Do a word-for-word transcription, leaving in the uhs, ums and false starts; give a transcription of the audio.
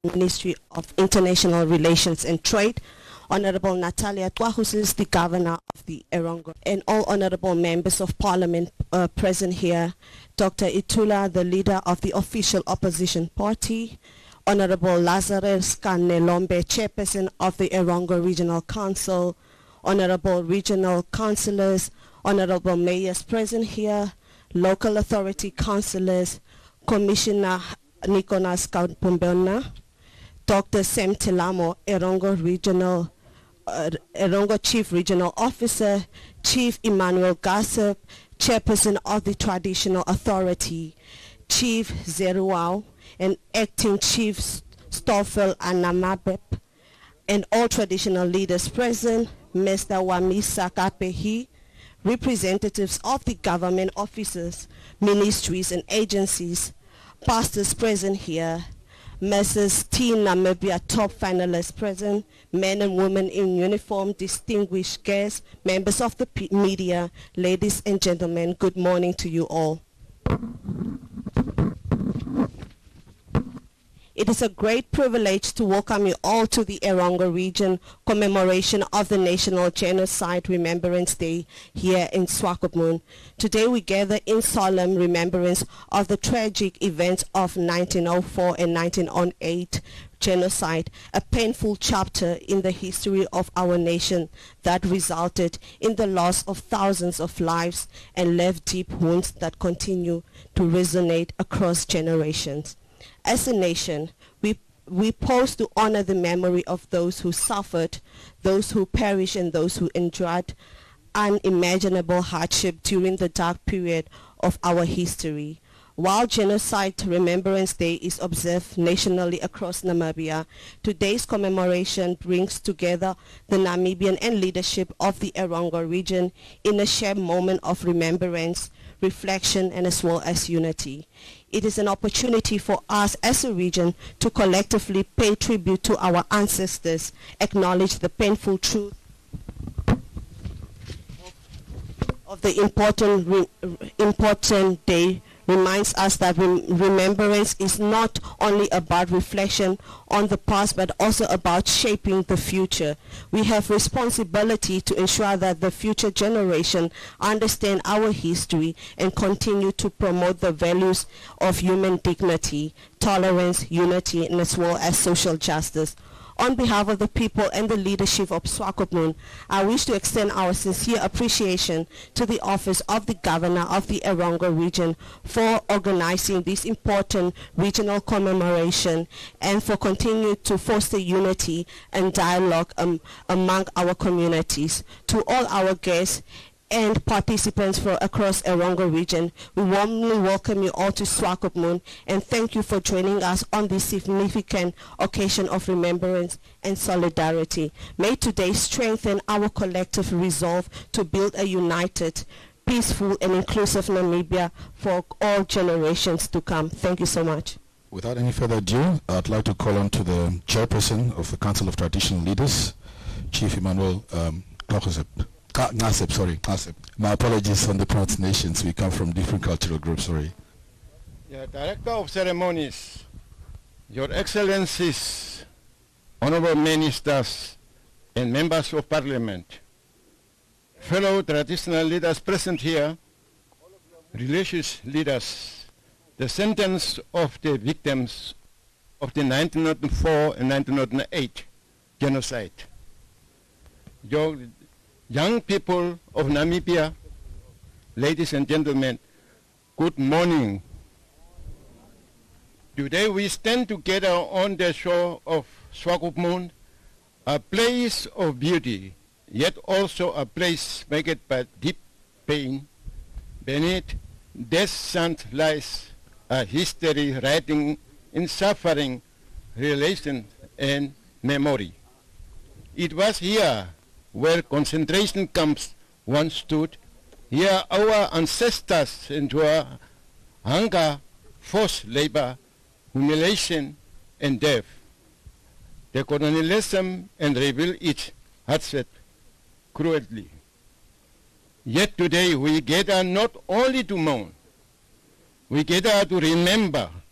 Ministry of International Relations and Trade, Honorable Natalia Twahusil is the Governor of the Erongo, and all honorable members of Parliament uh, present here, Doctor Itula, the leader of the official opposition party, Honorable Lazarus Kanelombe, chairperson of the Erongo Regional Council, honorable regional councillors, honorable mayors present here, local authority councillors, Commissioner Nikonas Kaupumbona, Doctor Sam Tilamo, Erongo Regional, uh, Erongo Chief Regional Officer, Chief Emmanuel Gassep, Chairperson of the Traditional Authority, Chief Zeruao, and Acting Chief Stoffel Anamabep, and all traditional leaders present, Mister Wamisa Kapehi, representatives of the government officers, ministries and agencies, pastors present here, Missus T. Namibia top finalists present, men and women in uniform, distinguished guests, members of the p media, ladies and gentlemen, good morning to you all. It is a great privilege to welcome you all to the Erongo region commemoration of the National Genocide Remembrance Day here in Swakopmund. Today we gather in solemn remembrance of the tragic events of nineteen oh four and nineteen oh eight genocide, a painful chapter in the history of our nation that resulted in the loss of thousands of lives and left deep wounds that continue to resonate across generations. As a nation, we, we pause to honor the memory of those who suffered, those who perished, and those who endured unimaginable hardship during the dark period of our history. While Genocide Remembrance Day is observed nationally across Namibia, today's commemoration brings together the Namibian and leadership of the Erongo region in a shared moment of remembrance, reflection, and as well as unity. It is an opportunity for us as a region to collectively pay tribute to our ancestors, acknowledge the painful truth of the important, re important day, reminds us that rem remembrance is not only about reflection on the past but also about shaping the future. We have responsibility to ensure that the future generation understand our history and continue to promote the values of human dignity, tolerance, unity, and as well as social justice. On behalf of the people and the leadership of Swakopmund, I wish to extend our sincere appreciation to the Office of the Governor of the Erongo region for organizing this important regional commemoration and for continuing to foster unity and dialogue um, among our communities. To all our guests and participants from across Erongo region, we warmly welcome you all to Swakopmund and thank you for joining us on this significant occasion of remembrance and solidarity. May today strengthen our collective resolve to build a united, peaceful and inclusive Namibia for all generations to come. Thank you so much. Without any further ado, I'd like to call on to the chairperson of the Council of Traditional Leaders, Chief Emmanuel um, Ngasep, sorry, Ngasep. My apologies on the pronunciations. We come from different cultural groups, sorry. Yeah, Director of Ceremonies, Your Excellencies, Honorable Ministers, and Members of Parliament, fellow traditional leaders present here, religious leaders, the sentence of the victims of the nineteen oh four and nineteen oh eight genocide. Your young people of Namibia, ladies and gentlemen, good morning. Today we stand together on the shore of Swakopmund, a place of beauty, yet also a place marked by deep pain. Beneath this sand lies a history writing in suffering, relation, and memory. It was here where concentration camps once stood. Here our ancestors endured hunger, forced labor, humiliation, and death. The colonialism and revealed its hardship cruelly. Yet today we gather not only to mourn, we gather to remember